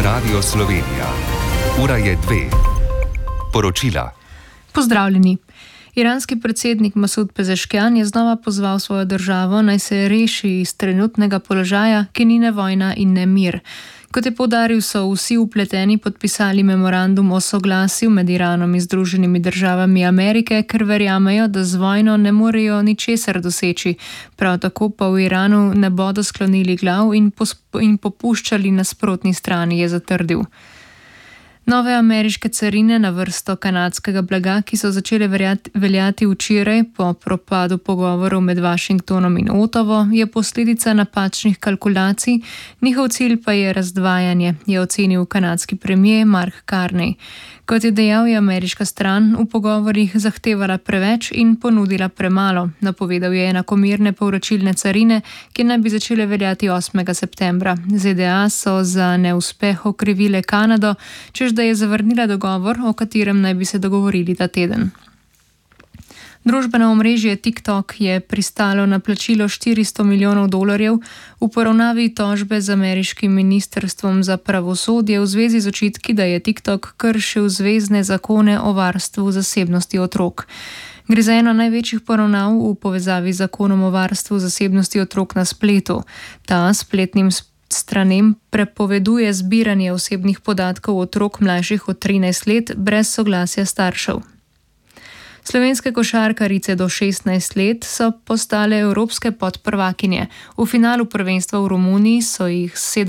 Radio Slovenija. Ura je 2. Poročila. Pozdravljeni. Iranski predsednik Masud Pezeškian je znova pozval svojo državo, naj se reši iz trenutnega položaja, ki ni ne vojna in ne mir. Kot je poudaril, so vsi vpleteni podpisali memorandum o soglasju med Iranom in Združenimi državami Amerike, ker verjamejo, da z vojno ne morejo ničesar doseči. Prav tako pa v Iranu ne bodo sklonili glav in popuščali nasprotni strani, je zatrdil. Nove ameriške carine na vrsto kanadskega blaga, ki so začele veljati včeraj po propadu pogovorov med Washingtonom in Ottawo, je posledica napačnih kalkulacij, njihov cilj pa je razdvajanje, je ocenil kanadski premier Mark Carney. Kot je dejal, je ameriška stran v pogovorih zahtevala preveč in ponudila premalo. Napovedal je enakomerne povračilne carine, ki naj bi začele veljati 8. septembra. ZDA so za neuspeh okrivile Kanado, čež da je zavrnila dogovor, o katerem naj bi se dogovorili ta teden. Družbeno omrežje TikTok je pristalo na plačilo $400 milijonov v poravnavi tožbe z ameriškim ministrstvom za pravosodje v zvezi z očitki, da je TikTok kršil zvezne zakone o varstvu zasebnosti otrok. Gre za eno največjih poravnav v povezavi z zakonom o varstvu zasebnosti otrok na spletu. Ta spletnim stranem prepoveduje zbiranje osebnih podatkov otrok mlajših od 13 let brez soglasja staršev. Slovenske košarkarice do 16 let so postale evropske podprvakinje. V finalu prvenstva v Romuniji so jih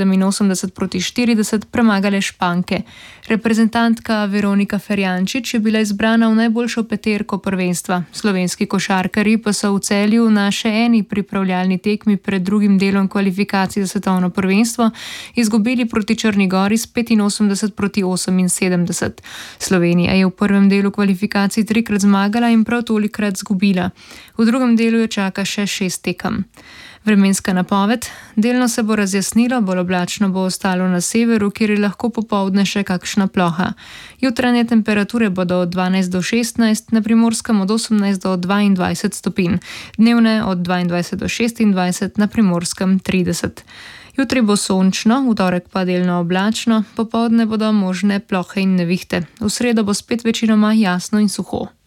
87-40 premagale Španke. Reprezentantka Veronika Ferjančič je bila izbrana v najboljšo peterko prvenstva. Slovenski košarkarji pa so v Celju na še eni pripravljalni tekmi pred drugim delom kvalifikacij za svetovno prvenstvo izgubili proti Črni Gori s 85-78. Slovenija je v prvem delu kvalifikacij trikrat zmagala in prav tolikrat zgubila. V drugem delu jo čaka še 6 tekem. Vremenska napoved. Delno se bo razjasnilo, bolj oblačno bo ostalo na severu, kjer je lahko popoldne še kakšna ploha. Jutranje temperature bodo od 12 do 16, na Primorskem od 18 do 22 stopinj. Dnevne od 22 do 26, na Primorskem 30. Jutri bo sončno, v torek pa delno oblačno, popoldne bodo možne plohe in nevihte. V sredo bo spet večinoma jasno in suho.